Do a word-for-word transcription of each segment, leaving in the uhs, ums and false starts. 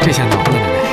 这下恼了，奶奶。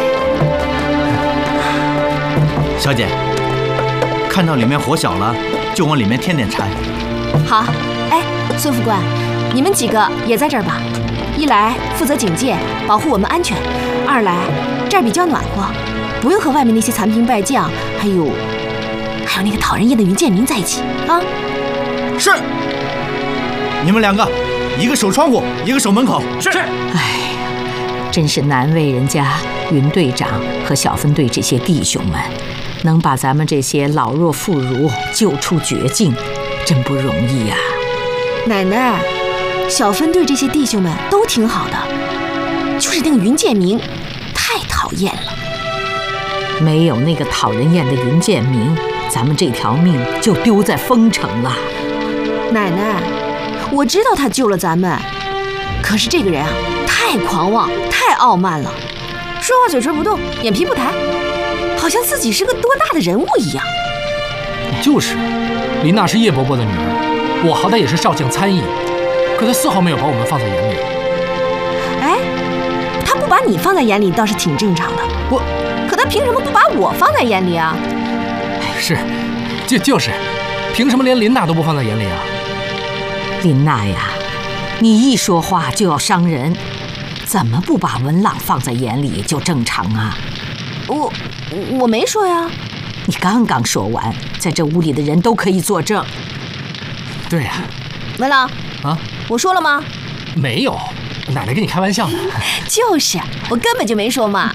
小姐，看到里面火小了，就往里面添点柴。 好，哎，孙副官，你们几个也在这儿吧？一来负责警戒，保护我们安全；二来这儿比较暖和，不用和外面那些残兵败将，还有还有那个讨人厌的云建明在一起啊。 是。你们两个，一个守窗户，一个守门口。 是。 哎呀，真是难为人家云队长和小分队这些弟兄们，能把咱们这些老弱妇孺救出绝境，真不容易呀。 奶奶，小分队这些弟兄们都挺好的，就是那个云建明太讨厌了。 没有那个讨人厌的云建明，咱们这条命就丢在封城了。 奶奶，我知道他救了咱们，可是这个人啊，太狂妄，太傲慢了，说话嘴唇不动，眼皮不抬，好像自己是个多大的人物一样。 就是，林娜是叶伯伯的女儿，我好歹也是少将参议，可她丝毫没有把我们放在眼里。 哎，他不把你放在眼里倒是挺正常的， 我， 可他凭什么不把我放在眼里啊？ 是，就就是，凭什么连林娜都不放在眼里啊？ 林娜呀，你一说话就要伤人，怎么不把文朗放在眼里就正常啊？ 我我没说呀。 你刚刚说完，在这屋里的人都可以作证。 对呀。 文朗啊， 我说了吗？ 没有，奶奶跟你开玩笑呢。 就是，我根本就没说嘛。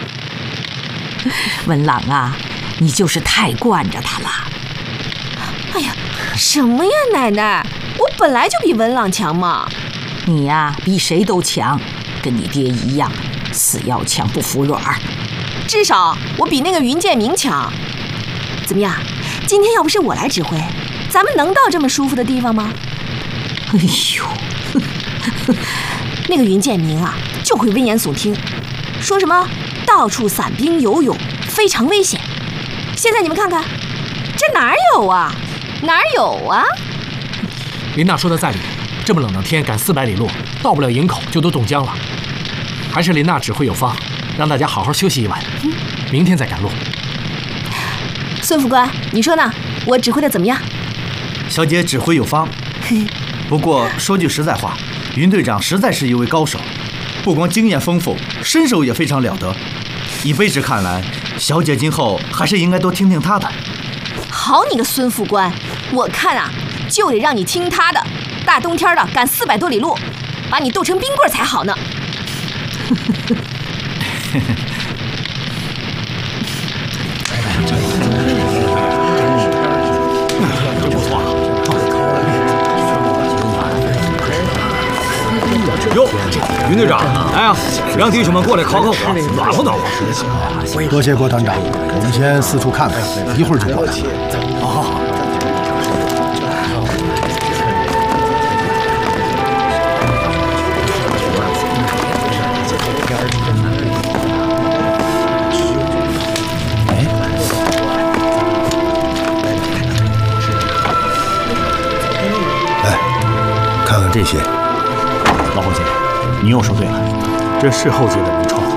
文朗啊，你就是太惯着他了。 哎呀，什么呀，奶奶？我本来就比文朗强嘛。 你呀，比谁都强，跟你爹一样，死要强不服软。 至少我比那个云建明强。怎么样？今天要不是我来指挥，咱们能到这么舒服的地方吗？ 哎呦， 那个云建明啊，就会危言耸听，说什么到处散兵游勇，非常危险。现在你们看看，这哪有啊？哪有啊？ 林娜说的在理，这么冷的天赶四百里路，到不了营口就都冻僵了。还是林娜指挥有方，让大家好好休息一晚，明天再赶路。 孙副官，你说呢？我指挥的怎么样？ 小姐指挥有方，不过说句实在话，云队长实在是一位高手，不光经验丰富，身手也非常了得。以卑职看来，小姐今后还是应该多听听他的。 好你个孙副官，我看啊，就得让你听他的。大冬天的赶四百多里路，把你冻成冰棍才好呢。 这不错。 哟，云队长，来啊，让弟兄们过来烤烤火，暖和暖和。 多谢郭团长，我们先四处看看，一会儿就过来。 哦。 看看这些， 老侯姐，你又说对了，这是后街的门窗。